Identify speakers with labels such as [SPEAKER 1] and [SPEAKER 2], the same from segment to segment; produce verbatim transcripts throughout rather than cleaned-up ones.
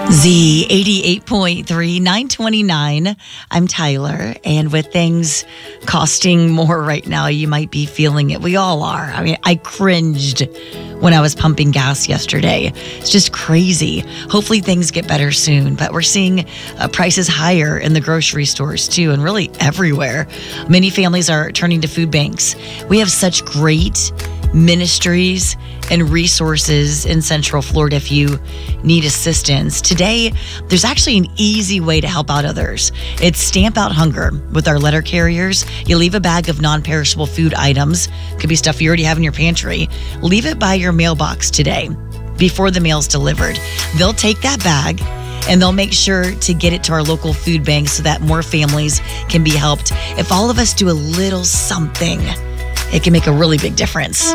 [SPEAKER 1] Z eighty-eight point three, nine twenty-nine. I'm Tyler, and with things costing more right now, you might be feeling it. We all are. I mean, I cringed when I was pumping gas yesterday. It's just crazy. Hopefully things get better soon, but we're seeing uh, prices higher in the grocery stores too, and really everywhere. Many families are turning to food banks. We have such great ministries and resources in Central Florida if you need assistance. Today, there's actually an easy way to help out others. It's Stamp Out Hunger with our letter carriers. You leave a bag of non-perishable food items. Could be stuff you already have in your pantry. Leave it by your mailbox today before the mail's delivered. They'll take that bag and they'll make sure to get it to our local food bank so that more families can be helped. If all of us do a little something, it can make a really big difference.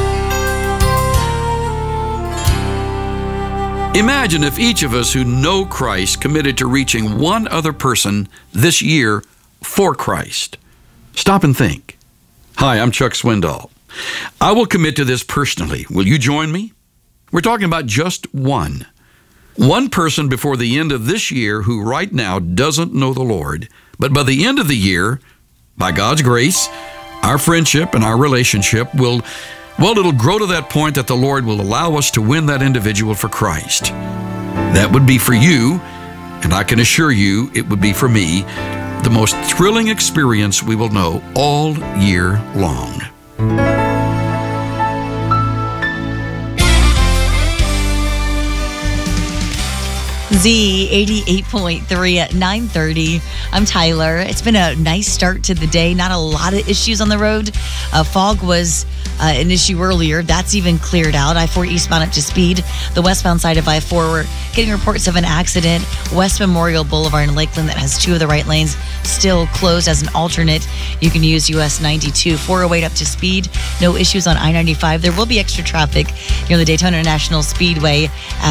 [SPEAKER 2] Imagine if each of us who know Christ committed to reaching one other person this year for Christ. Stop and think. Hi, I'm Chuck Swindoll. I will commit to this personally. Will you join me? We're talking about just one. One person before the end of this year who right now doesn't know the Lord. But by the end of the year, by God's grace, our friendship and our relationship will, well, it'll grow to that point that the Lord will allow us to win that individual for Christ. That would be for you, and I can assure you it would be for me, the most thrilling experience we will know all year long.
[SPEAKER 1] Z eighty-eight point three at nine thirty. I'm Tyler. It's been a nice start to the day. Not a lot of issues on the road. Uh, fog was uh, an issue earlier. That's even cleared out. I four eastbound up to speed. The westbound side of I four, we're getting reports of an accident. West Memorial Boulevard in Lakeland that has two of the right lanes still closed as an alternate. You can use U S ninety-two. four oh eight up to speed. No issues on I ninety-five. There will be extra traffic near the Daytona International Speedway.